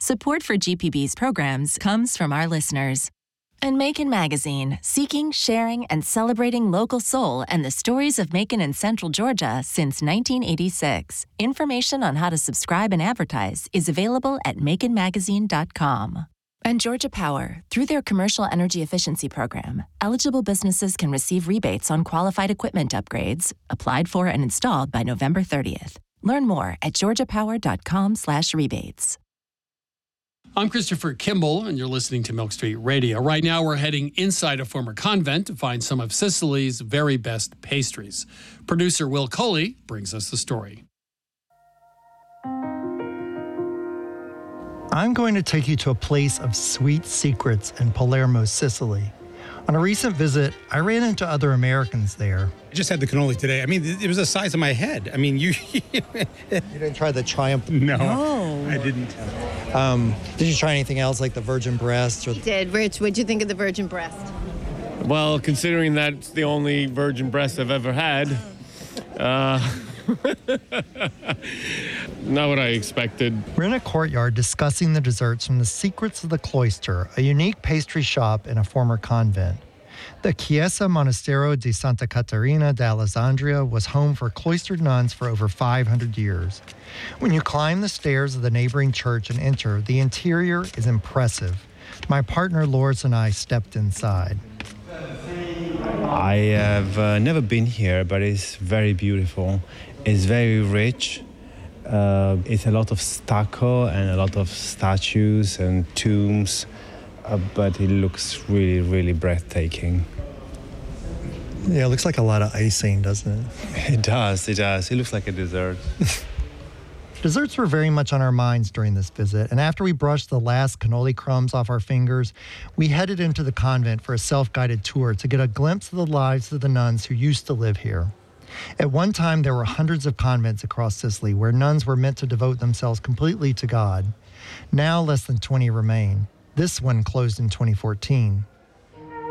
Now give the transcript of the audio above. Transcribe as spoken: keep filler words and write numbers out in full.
Support for G P B's programs comes from our listeners. And Macon Magazine, seeking, sharing, and celebrating local soul and the stories of Macon and Central Georgia since nineteen eighty-six. Information on how to subscribe and advertise is available at macon magazine dot com. And Georgia Power, through their commercial energy efficiency program, eligible businesses can receive rebates on qualified equipment upgrades, applied for and installed by November thirtieth. Learn more at georgia power dot com slash rebates. I'm Christopher Kimball, and you're listening to Milk Street Radio. Right now, we're heading inside a former convent to find some of Sicily's very best pastries. Producer Will Coley brings us the story. I'm going to take you to a place of sweet secrets in Palermo, Sicily. On a recent visit, I ran into other Americans there. I just had the cannoli today. I mean, it was the size of my head. I mean, you... You didn't try the Triumph? No, no. I didn't. Um, did you try anything else, like the virgin breast? Or I did. Rich, what'd you think of the virgin breast? Well, considering that's the only virgin breast I've ever had, uh, not what I expected. We're in a courtyard discussing the desserts from the Secrets of the Cloister, a unique pastry shop in a former convent. The Chiesa Monastero di Santa Caterina d'Alessandria was home for cloistered nuns for over five hundred years. When you climb the stairs of the neighboring church and enter, the interior is impressive. My partner Loris and I stepped inside. I have uh, never been here, but it's very beautiful. It's very rich. Uh, it's a lot of stucco and a lot of statues and tombs, uh, but it looks really, really breathtaking. Yeah, it looks like a lot of icing, doesn't it? It does, it does. It looks like a dessert. Desserts were very much on our minds during this visit, and after we brushed the last cannoli crumbs off our fingers, we headed into the convent for a self-guided tour to get a glimpse of the lives of the nuns who used to live here. At one time, there were hundreds of convents across Sicily where nuns were meant to devote themselves completely to God. Now, less than twenty remain. This one closed in twenty fourteen.